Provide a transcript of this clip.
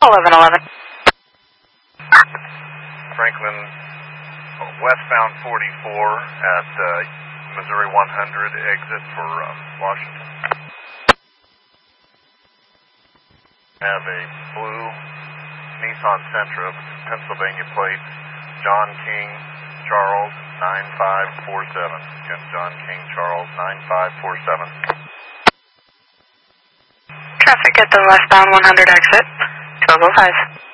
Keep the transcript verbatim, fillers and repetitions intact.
eleven eleven. Franklin, westbound forty-four at uh, Missouri one hundred exit for uh, Washington. Have a blue Nissan Sentra, Pennsylvania plate, John King, Charles, nine five four seven. Again, John King, Charles, nine five four seven. Traffic at the westbound one hundred exit, twelve oh five.